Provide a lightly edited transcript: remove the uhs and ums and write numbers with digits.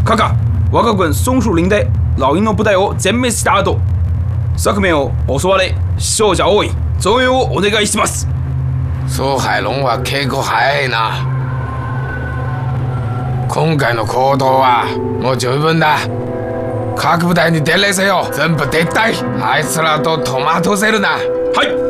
閣下、我が軍松树林で老鷹の部隊を全滅した後、側面を襲われ死傷者多い。増援をお願いします。 蘇海龍は結構早いな。今回の行動はもう十分だ。各部隊に伝令せよ。全部撤退。あいつらとトマトせるな。 はい。